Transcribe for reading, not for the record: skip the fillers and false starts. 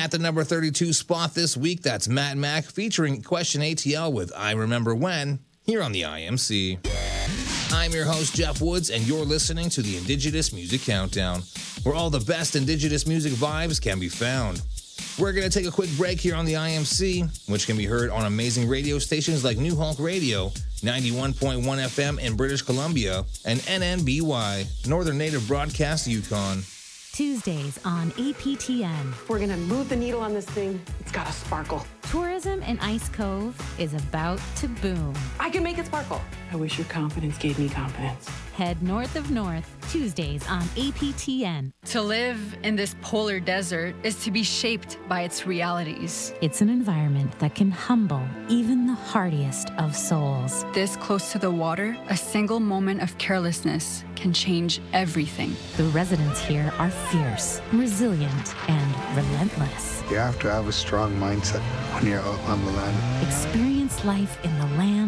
At the number 32 spot this week, that's Matt Mack featuring Question ATL with I Remember When, here on the IMC. I'm your host, Jeff Woods, and you're listening to the Indigenous Music Countdown, where all the best Indigenous music vibes can be found. We're going to take a quick break here on the IMC, which can be heard on amazing radio stations like New Hulk Radio, 91.1 FM in British Columbia, and NNBY, Northern Native Broadcast Yukon. Tuesdays on APTN. We're going to move the needle on this thing. It's got to sparkle. Tourism in Ice Cove is about to boom. I can make it sparkle. I wish your confidence gave me confidence. Head north of North, Tuesdays on APTN. To live in this polar desert is to be shaped by its realities. It's an environment that can humble even the hardiest of souls. This close to the water, a single moment of carelessness can change everything. The residents here are fierce, resilient, and relentless. You have to have a strong mindset when you're out on the land. Experience life in the land